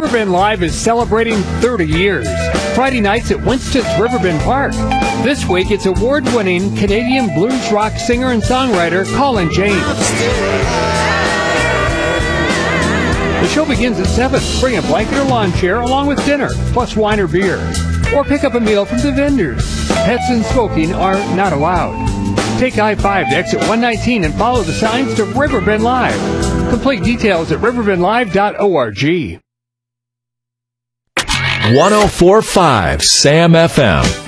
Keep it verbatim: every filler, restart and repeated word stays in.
Riverbend Live is celebrating thirty years. Friday nights at Winston's Riverbend Park. This week, it's award-winning Canadian blues rock singer and songwriter Colin James. The show begins at seven. Bring a blanket or lawn chair along with dinner, plus wine or beer. Or pick up a meal from the vendors. Pets and smoking are not allowed. Take I five to exit one nineteen and follow the signs to Riverbend Live. Complete details at riverbend live dot org. one oh four point five Sam F M.